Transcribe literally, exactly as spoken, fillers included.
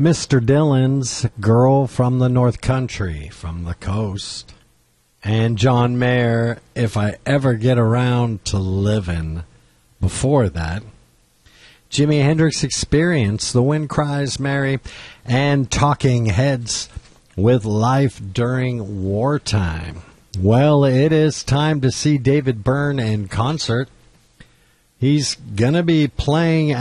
Mister Dylan's Girl from the North Country, from the coast. And John Mayer, If I Ever Get Around to Livin'. Before that, Jimi Hendrix Experience, The Wind Cries Mary, and Talking Heads with Life During Wartime. Well, it is time to see David Byrne in concert. He's going to be playing